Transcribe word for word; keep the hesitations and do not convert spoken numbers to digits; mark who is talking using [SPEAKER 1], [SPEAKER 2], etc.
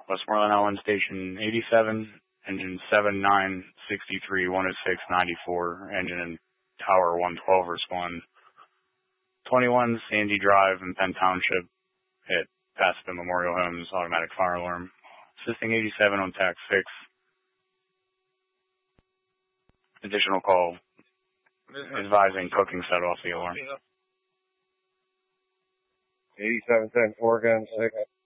[SPEAKER 1] Westmoreland Island Station eighty-seven, engine seven nine sixty-three one oh six ninety-four, engine in Tower one twelve respond. twenty-one Sandy Drive in Penn Township, hit past the Memorial Homes automatic fire alarm. Assisting eighty-seven on tax six. Additional call advising cooking set off the alarm.
[SPEAKER 2] eighty-seven ten four gun six.